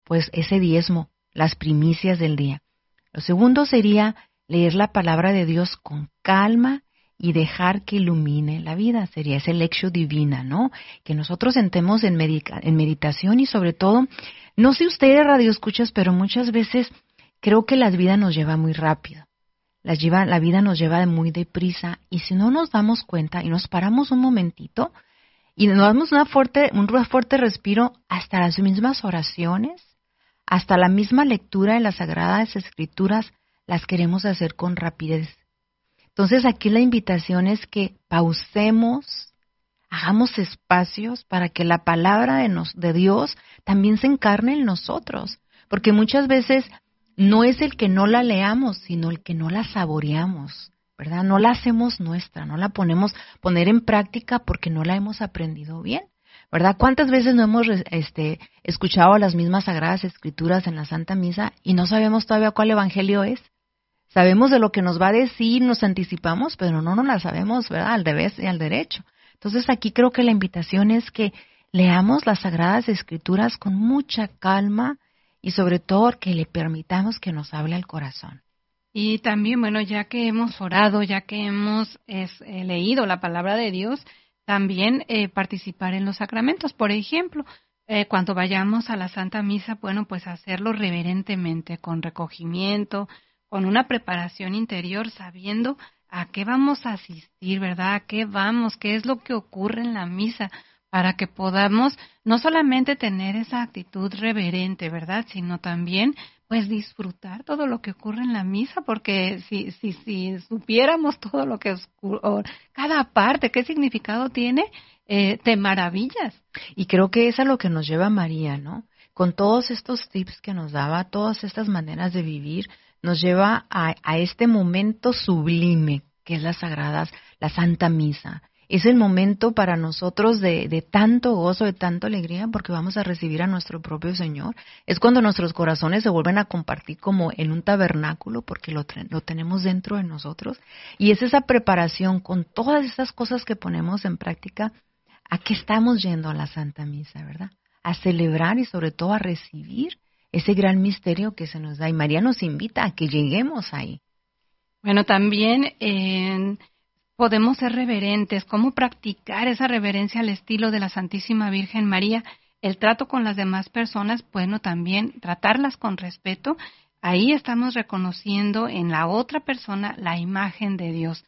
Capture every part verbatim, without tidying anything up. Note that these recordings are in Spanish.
pues ese diezmo, las primicias del día. Lo segundo sería leer la palabra de Dios con calma y dejar que ilumine la vida. Sería ese lectio divina, ¿no? Que nosotros entremos en, medica- en meditación y sobre todo, no sé ustedes radioescuchas, pero muchas veces creo que la vida nos lleva muy rápido. Las lleva, la vida nos lleva muy deprisa y si no nos damos cuenta y nos paramos un momentito y nos damos una fuerte, un fuerte respiro, hasta las mismas oraciones, hasta la misma lectura de las Sagradas Escrituras, las queremos hacer con rapidez. Entonces aquí la invitación es que pausemos, hagamos espacios para que la palabra de, nos, de Dios también se encarne en nosotros, porque muchas veces no es el que no la leamos, sino el que no la saboreamos, ¿verdad? No la hacemos nuestra, no la ponemos poner en práctica porque no la hemos aprendido bien, ¿verdad? ¿Cuántas veces no hemos este, escuchado las mismas Sagradas Escrituras en la Santa Misa y no sabemos todavía cuál evangelio es? Sabemos de lo que nos va a decir, nos anticipamos, pero no nos la sabemos, ¿verdad? Al revés y al derecho. Entonces aquí creo que la invitación es que leamos las Sagradas Escrituras con mucha calma y sobre todo que le permitamos que nos hable al corazón. Y también, bueno, ya que hemos orado, ya que hemos es, eh, leído la palabra de Dios, también eh, participar en los sacramentos. Por ejemplo, eh, cuando vayamos a la Santa Misa, bueno, pues hacerlo reverentemente, con recogimiento, con una preparación interior, sabiendo a qué vamos a asistir, ¿verdad? A qué vamos, qué es lo que ocurre en la misa, para que podamos no solamente tener esa actitud reverente, ¿verdad? Sino también, pues, disfrutar todo lo que ocurre en la misa, porque si si si supiéramos todo lo que ocurre, cada parte, qué significado tiene, eh, te maravillas. Y creo que es a lo que nos lleva María, ¿no? Con todos estos tips que nos daba, todas estas maneras de vivir, nos lleva a, a este momento sublime, que es la Sagradas, la Santa Misa. Es el momento para nosotros de, de tanto gozo, de tanta alegría, porque vamos a recibir a nuestro propio Señor. Es cuando nuestros corazones se vuelven a compartir como en un tabernáculo, porque lo, lo tenemos dentro de nosotros. Y es esa preparación con todas esas cosas que ponemos en práctica, a qué estamos yendo a la Santa Misa, ¿verdad? A celebrar y sobre todo a recibir ese gran misterio que se nos da. Y María nos invita a que lleguemos ahí. Bueno, también eh, podemos ser reverentes. ¿Cómo practicar esa reverencia al estilo de la Santísima Virgen María? El trato con las demás personas, bueno, también tratarlas con respeto. Ahí estamos reconociendo en la otra persona la imagen de Dios.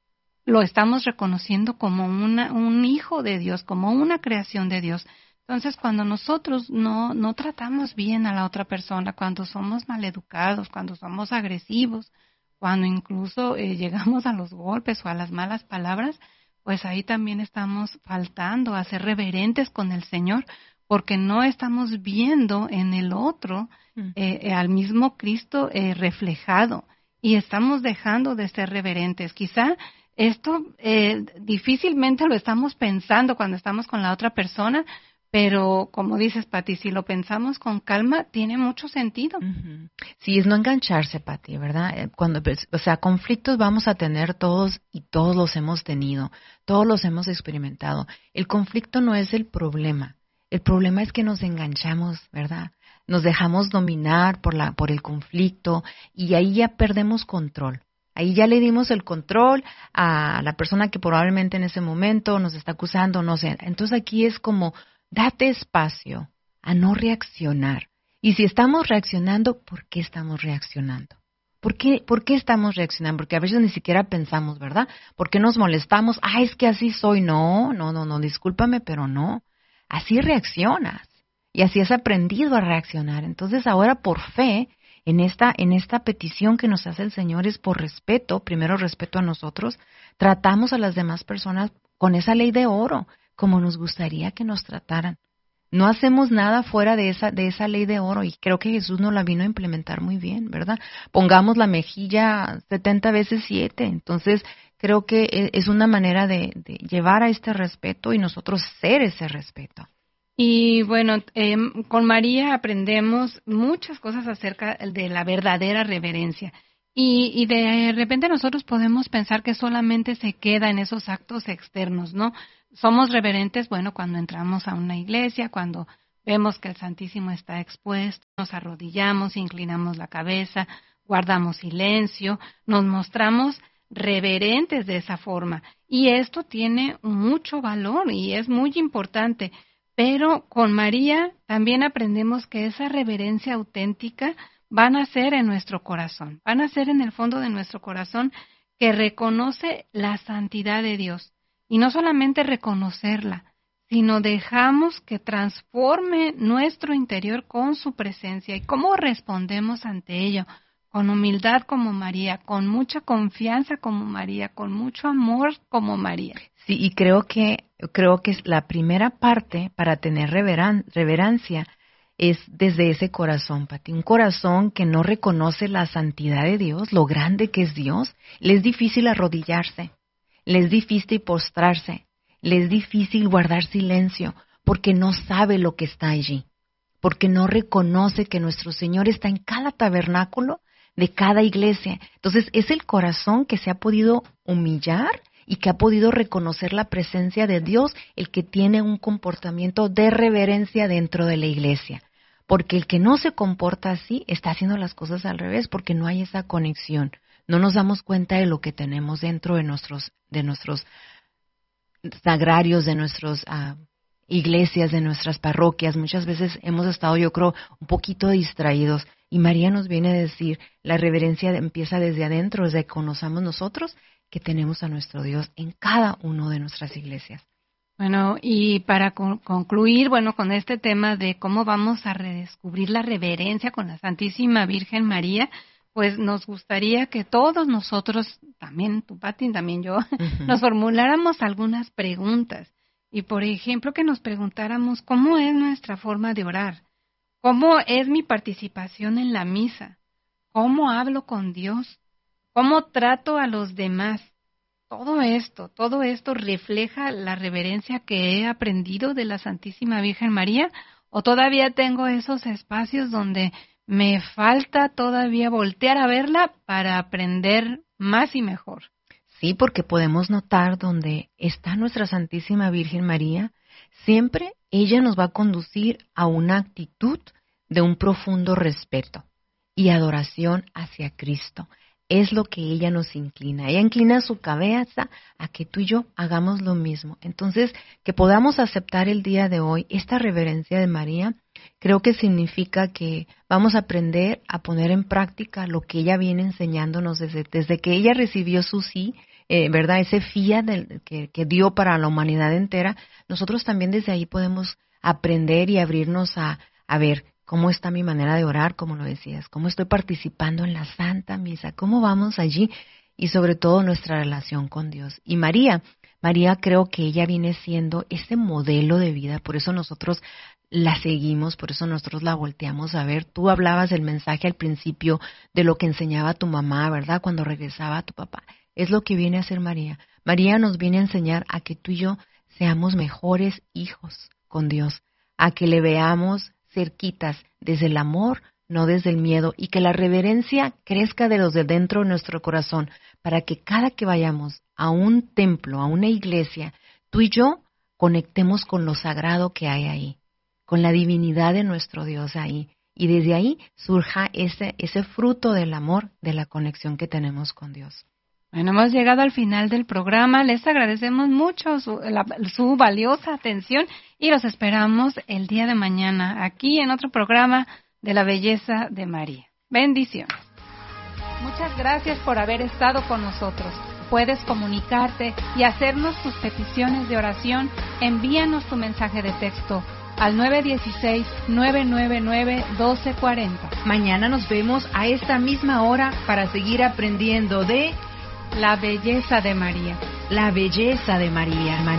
Lo estamos reconociendo como una, un hijo de Dios, como una creación de Dios. Entonces, cuando nosotros no, no tratamos bien a la otra persona, cuando somos maleducados, cuando somos agresivos, cuando incluso eh, llegamos a los golpes o a las malas palabras, pues ahí también estamos faltando a ser reverentes con el Señor, porque no estamos viendo en el otro eh, eh, al mismo Cristo eh, reflejado y estamos dejando de ser reverentes. Quizá esto eh, difícilmente lo estamos pensando cuando estamos con la otra persona, pero como dices, Pati, si lo pensamos con calma, tiene mucho sentido. Uh-huh. Sí, es no engancharse, Pati, ¿verdad? Cuando, o sea, conflictos vamos a tener todos y todos los hemos tenido, todos los hemos experimentado. El conflicto no es el problema, el problema es que nos enganchamos, ¿verdad? Nos dejamos dominar por la, por el conflicto y ahí ya perdemos control. Ahí ya le dimos el control a la persona que probablemente en ese momento nos está acusando, no sé. Entonces aquí es como, date espacio a no reaccionar. Y si estamos reaccionando, ¿por qué estamos reaccionando? ¿Por qué, ¿Por qué estamos reaccionando? Porque a veces ni siquiera pensamos, ¿verdad? ¿Por qué nos molestamos? Ah, es que así soy. No, no, no, no, discúlpame, pero no. Así reaccionas. Y así has aprendido a reaccionar. Entonces ahora por fe, en esta, en esta petición que nos hace el Señor es por respeto, primero respeto a nosotros, tratamos a las demás personas con esa ley de oro, como nos gustaría que nos trataran. No hacemos nada fuera de esa, de esa ley de oro y creo que Jesús nos la vino a implementar muy bien, ¿verdad? Pongamos la mejilla setenta veces siete, entonces creo que es una manera de, de llevar a este respeto y nosotros ser ese respeto. Y bueno, eh, con María aprendemos muchas cosas acerca de la verdadera reverencia. Y, y de repente nosotros podemos pensar que solamente se queda en esos actos externos, ¿no? Somos reverentes, bueno, cuando entramos a una iglesia, cuando vemos que el Santísimo está expuesto, nos arrodillamos, inclinamos la cabeza, guardamos silencio, nos mostramos reverentes de esa forma. Y esto tiene mucho valor y es muy importante. Pero con María también aprendemos que esa reverencia auténtica va a nacer en nuestro corazón, va a nacer en el fondo de nuestro corazón, que reconoce la santidad de Dios. Y no solamente reconocerla, sino dejamos que transforme nuestro interior con su presencia. ¿Y cómo respondemos ante ello? Con humildad como María, con mucha confianza como María, con mucho amor como María. Sí, y creo que creo que es la primera parte para tener reveran, reverencia es desde ese corazón, Pati, un corazón que no reconoce la santidad de Dios, lo grande que es Dios. Le es difícil arrodillarse, le es difícil postrarse, le es difícil guardar silencio, porque no sabe lo que está allí, porque no reconoce que nuestro Señor está en cada tabernáculo de cada iglesia. Entonces es el corazón que se ha podido humillar y que ha podido reconocer la presencia de Dios, el que tiene un comportamiento de reverencia dentro de la iglesia. Porque el que no se comporta así está haciendo las cosas al revés, porque no hay esa conexión. No nos damos cuenta de lo que tenemos dentro de nuestros, de nuestros sagrarios, de nuestras uh, iglesias, de nuestras parroquias. Muchas veces hemos estado, yo creo, un poquito distraídos. Y María nos viene a decir, la reverencia empieza desde adentro, desde que conozcamos nosotros que tenemos a nuestro Dios en cada una de nuestras iglesias. Bueno, y para con- concluir, bueno, con este tema de cómo vamos a redescubrir la reverencia con la Santísima Virgen María, pues nos gustaría que todos nosotros, también tú, Pati, también yo, uh-huh. nos formuláramos algunas preguntas. Y, por ejemplo, que nos preguntáramos cómo es nuestra forma de orar, cómo es mi participación en la misa, cómo hablo con Dios, cómo trato a los demás. Todo esto, todo esto refleja la reverencia que he aprendido de la Santísima Virgen María, o todavía tengo esos espacios donde me falta todavía voltear a verla para aprender más y mejor. Sí, porque podemos notar donde está nuestra Santísima Virgen María, siempre ella nos va a conducir a una actitud de un profundo respeto y adoración hacia Cristo. Es lo que ella nos inclina. Ella inclina su cabeza a que tú y yo hagamos lo mismo. Entonces, que podamos aceptar el día de hoy esta reverencia de María, creo que significa que vamos a aprender a poner en práctica lo que ella viene enseñándonos desde, desde que ella recibió su sí, eh, ¿verdad? Ese fiat del, que, que dio para la humanidad entera. Nosotros también desde ahí podemos aprender y abrirnos a, a ver cómo está mi manera de orar, como lo decías, cómo estoy participando en la Santa Misa, cómo vamos allí y sobre todo nuestra relación con Dios. Y María, María creo que ella viene siendo ese modelo de vida, por eso nosotros la seguimos, por eso nosotros la volteamos a ver. Tú hablabas del mensaje al principio de lo que enseñaba tu mamá, ¿verdad? Cuando regresaba a tu papá. Es lo que viene a hacer María. María nos viene a enseñar a que tú y yo seamos mejores hijos con Dios, a que le veamos cerquitas desde el amor, no desde el miedo, y que la reverencia crezca de los de dentro de nuestro corazón, para que cada que vayamos a un templo, a una iglesia, tú y yo conectemos con lo sagrado que hay ahí, con la divinidad de nuestro Dios ahí, y desde ahí surja ese, ese fruto del amor, de la conexión que tenemos con Dios. Bueno, hemos llegado al final del programa. Les agradecemos mucho su, la, su valiosa atención y los esperamos el día de mañana aquí en otro programa de la belleza de María. Bendiciones. Muchas gracias por haber estado con nosotros. Puedes comunicarte y hacernos tus peticiones de oración. Envíanos tu mensaje de texto al nueve uno seis, nueve nueve nueve, uno dos cuatro cero. Mañana nos vemos a esta misma hora para seguir aprendiendo de la belleza de María. La belleza de María.